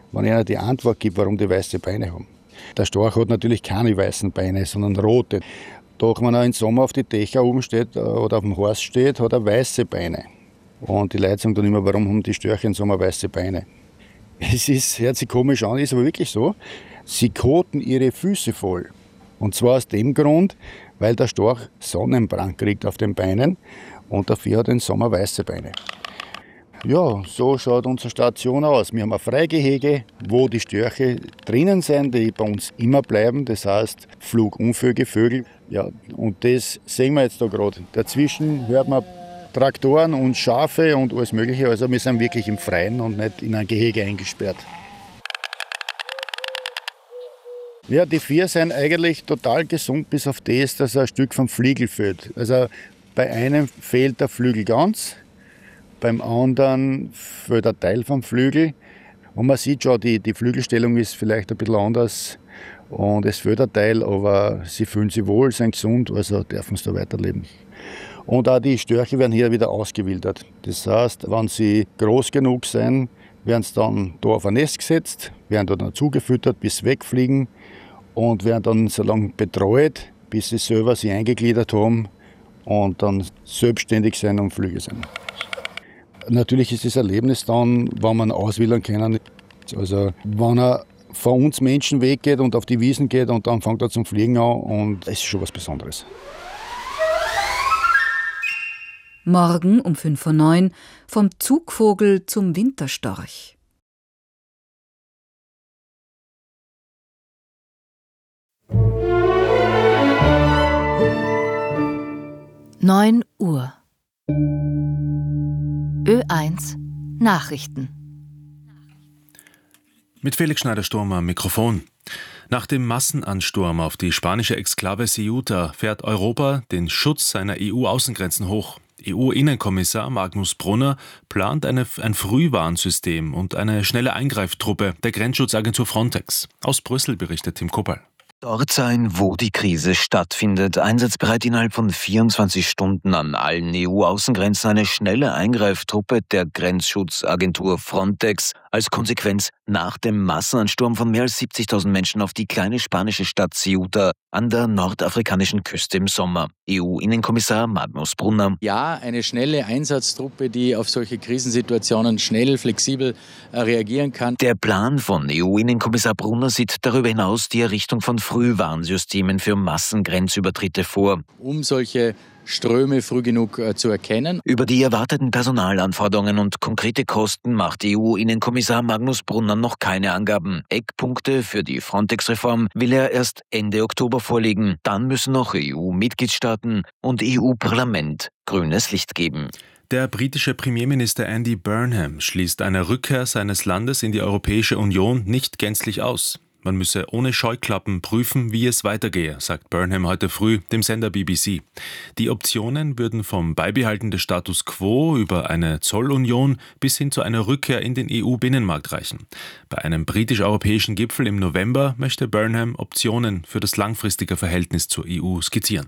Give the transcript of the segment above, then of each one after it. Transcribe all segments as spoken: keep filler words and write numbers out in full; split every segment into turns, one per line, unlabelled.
wenn ich ihnen die Antwort gebe, warum die weiße Beine haben. Der Storch hat natürlich keine weißen Beine, sondern rote. Doch wenn er im Sommer auf die Dächer oben steht oder auf dem Horst steht, hat er weiße Beine. Und die Leute sagen dann immer, warum haben die Störche im Sommer weiße Beine? Es ist, hört sich komisch an, ist aber wirklich so. Sie koten ihre Füße voll. Und zwar aus dem Grund, weil der Storch Sonnenbrand kriegt auf den Beinen und dafür hat er im Sommer weiße Beine. Ja, so schaut unsere Station aus. Wir haben ein Freigehege, wo die Störche drinnen sind, die bei uns immer bleiben. Das heißt flugunfähige Vögel. Ja, und das sehen wir jetzt da gerade. Dazwischen hört man Traktoren und Schafe und alles Mögliche. Also wir sind wirklich im Freien und nicht in ein Gehege eingesperrt. Ja, die vier sind eigentlich total gesund, bis auf das, dass ein Stück vom Flügel fehlt. Also bei einem fehlt der Flügel ganz, beim anderen fehlt ein Teil vom Flügel. Und man sieht schon, die, die Flügelstellung ist vielleicht ein bisschen anders und es fehlt ein Teil, aber sie fühlen sich wohl, sind gesund, also dürfen sie da weiterleben. Und auch die Störche werden hier wieder ausgewildert. Das heißt, wenn sie groß genug sind, werden sie dann da auf ein Nest gesetzt, werden dann zugefüttert, bis sie wegfliegen und werden dann so lange betreut, bis sie selber sich eingegliedert haben und dann selbstständig sein und Flüge sind. Natürlich ist das Erlebnis dann, wenn man auswildern kann. Also wenn er von uns Menschen weggeht und auf die Wiesen geht und dann fängt er zum Fliegen an und das ist schon was Besonderes.
Morgen um fünf Uhr neun vom Zugvogel zum Winterstorch.
neun Uhr. Ö eins Nachrichten.
Mit Felix Schneider-Sturm am Mikrofon. Nach dem Massenansturm auf die spanische Exklave Ceuta fährt Europa den Schutz seiner E U-Außengrenzen hoch. E U-Innenkommissar Magnus Brunner plant eine, ein Frühwarnsystem und eine schnelle Eingreiftruppe der Grenzschutzagentur Frontex. Aus Brüssel berichtet Tim Kuppel.
Dort sein, wo die Krise stattfindet, einsatzbereit innerhalb von vierundzwanzig Stunden an allen E U-Außengrenzen eine schnelle Eingreiftruppe der Grenzschutzagentur Frontex als Konsequenz nach dem Massenansturm von mehr als siebzigtausend Menschen auf die kleine spanische Stadt Ceuta an der nordafrikanischen Küste im Sommer. E U-Innenkommissar Magnus Brunner.
Ja, eine schnelle Einsatztruppe, die auf solche Krisensituationen schnell, flexibel reagieren kann.
Der Plan von E U-Innenkommissar Brunner sieht darüber hinaus die Errichtung von Frühwarnsystemen für Massengrenzübertritte vor.
Um solche Ströme früh genug äh, zu erkennen.
Über die erwarteten Personalanforderungen und konkrete Kosten macht E U-Innenkommissar Magnus Brunner noch keine Angaben. Eckpunkte für die Frontex-Reform will er erst Ende Oktober vorlegen. Dann müssen noch E U-Mitgliedstaaten und E U-Parlament grünes Licht geben.
Der britische Premierminister Andy Burnham schließt eine Rückkehr seines Landes in die Europäische Union nicht gänzlich aus. Man müsse ohne Scheuklappen prüfen, wie es weitergehe, sagt Burnham heute früh dem Sender B B C. Die Optionen würden vom Beibehalten des Status quo über eine Zollunion bis hin zu einer Rückkehr in den E U-Binnenmarkt reichen. Bei einem britisch-europäischen Gipfel im November möchte Burnham Optionen für das langfristige Verhältnis zur E U skizzieren.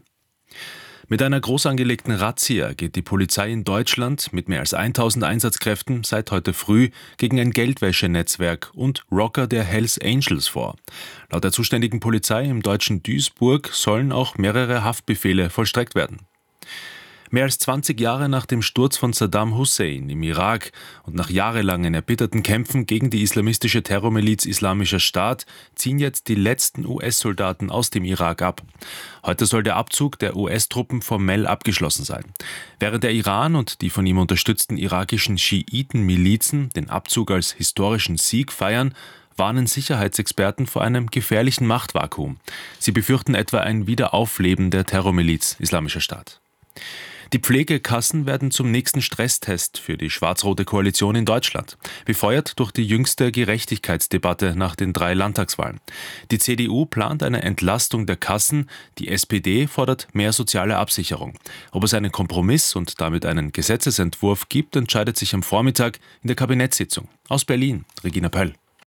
Mit einer groß angelegten Razzia geht die Polizei in Deutschland mit mehr als tausend Einsatzkräften seit heute früh gegen ein Geldwäschenetzwerk und Rocker der Hells Angels vor. Laut der zuständigen Polizei im deutschen Duisburg sollen auch mehrere Haftbefehle vollstreckt werden. Mehr als zwanzig Jahre nach dem Sturz von Saddam Hussein im Irak und nach jahrelangen erbitterten Kämpfen gegen die islamistische Terrormiliz Islamischer Staat ziehen jetzt die letzten U S-Soldaten aus dem Irak ab. Heute soll der Abzug der U S-Truppen formell abgeschlossen sein. Während der Iran und die von ihm unterstützten irakischen Schiiten-Milizen den Abzug als historischen Sieg feiern, warnen Sicherheitsexperten vor einem gefährlichen Machtvakuum. Sie befürchten etwa ein Wiederaufleben der Terrormiliz Islamischer Staat. Die Pflegekassen werden zum nächsten Stresstest für die schwarz-rote Koalition in Deutschland, befeuert durch die jüngste Gerechtigkeitsdebatte nach den drei Landtagswahlen. Die C D U plant eine Entlastung der Kassen, die S P D fordert mehr soziale Absicherung. Ob es einen Kompromiss und damit einen Gesetzesentwurf gibt, entscheidet sich am Vormittag in der Kabinettssitzung. Aus Berlin, Regina Pöll.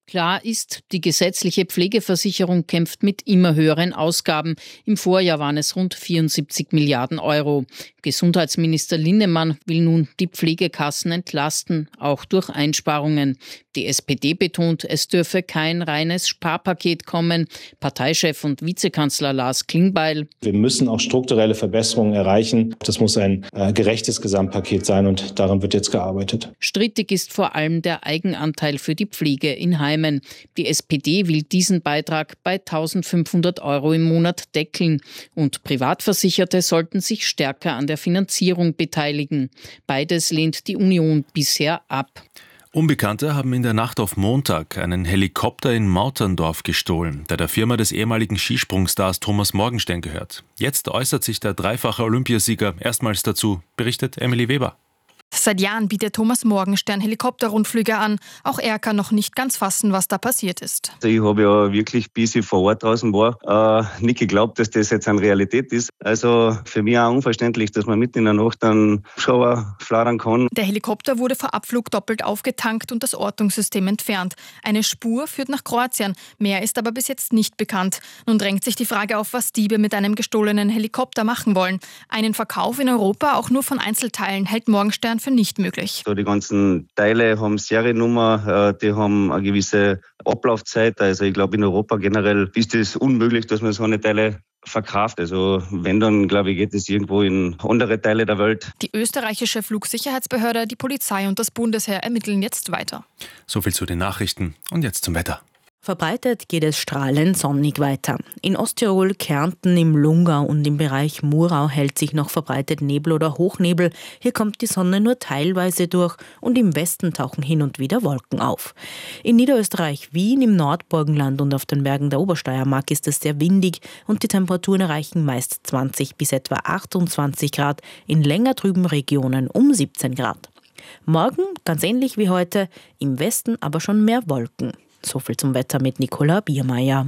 Klar ist, die gesetzliche Pflegeversicherung kämpft mit immer höheren Ausgaben. Im Vorjahr waren es rund vierundsiebzig Milliarden Euro. Gesundheitsminister Linnemann will nun die Pflegekassen entlasten, auch durch Einsparungen. Die S P D betont, es dürfe kein reines Sparpaket kommen. Parteichef und Vizekanzler Lars Klingbeil:
Wir müssen auch strukturelle Verbesserungen erreichen. Das muss ein äh, gerechtes Gesamtpaket sein und daran wird jetzt gearbeitet.
Strittig ist vor allem der Eigenanteil für die Pflege in Heimen. Die S P D will diesen Beitrag bei eintausendfünfhundert Euro im Monat deckeln und Privatversicherte sollten sich stärker an der Finanzierung beteiligen. Beides lehnt die Union bisher ab.
Unbekannte haben in der Nacht auf Montag einen Helikopter in Mauterndorf gestohlen, der der Firma des ehemaligen Skisprungstars Thomas Morgenstern gehört. Jetzt äußert sich der dreifache Olympiasieger erstmals dazu, berichtet Emily Weber.
Seit Jahren bietet Thomas Morgenstern Helikopterrundflüge an. Auch er kann noch nicht ganz fassen, was da passiert ist.
Also ich habe ja wirklich, bis ich vor Ort draußen war, äh, nicht geglaubt, dass das jetzt eine Realität ist. Also für mich auch unverständlich, dass man mitten in der Nacht dann Schauer flattern kann.
Der Helikopter wurde vor Abflug doppelt aufgetankt und das Ortungssystem entfernt. Eine Spur führt nach Kroatien. Mehr ist aber bis jetzt nicht bekannt. Nun drängt sich die Frage auf, was Diebe mit einem gestohlenen Helikopter machen wollen. Einen Verkauf in Europa, auch nur von Einzelteilen, hält Morgenstern für nicht möglich.
So, die ganzen Teile haben Seriennummer, die haben eine gewisse Ablaufzeit. Also ich glaube, in Europa generell ist es unmöglich, dass man so eine Teile verkauft. Also wenn, dann glaube ich, geht es irgendwo in andere Teile der Welt.
Die österreichische Flugsicherheitsbehörde, die Polizei und das Bundesheer ermitteln jetzt weiter.
So viel zu den Nachrichten und jetzt zum Wetter.
Verbreitet geht es strahlend sonnig weiter. In Osttirol, Kärnten, im Lungau und im Bereich Murau hält sich noch verbreitet Nebel oder Hochnebel. Hier kommt die Sonne nur teilweise durch und im Westen tauchen hin und wieder Wolken auf. In Niederösterreich, Wien, im Nordburgenland und auf den Bergen der Obersteiermark ist es sehr windig und die Temperaturen erreichen meist zwanzig bis etwa achtundzwanzig Grad, in länger trüben Regionen um siebzehn Grad. Morgen, ganz ähnlich wie heute, im Westen aber schon mehr Wolken. So viel zum Wetter mit Nicola Biermeier.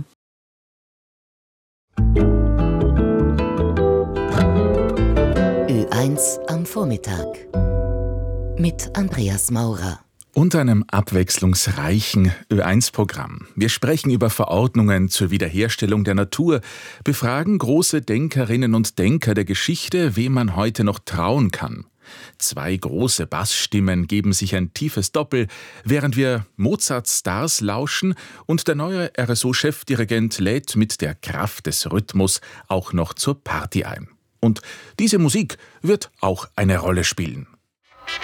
Ö eins am Vormittag mit Andreas Maurer.
Und einem abwechslungsreichen Ö eins Programm. Wir sprechen über Verordnungen zur Wiederherstellung der Natur, befragen große Denkerinnen und Denker der Geschichte, wem man heute noch trauen kann. Zwei große Bassstimmen geben sich ein tiefes Doppel, während wir Mozarts Stars lauschen und der neue R S O-Chefdirigent lädt mit der Kraft des Rhythmus auch noch zur Party ein. Und diese Musik wird auch eine Rolle spielen.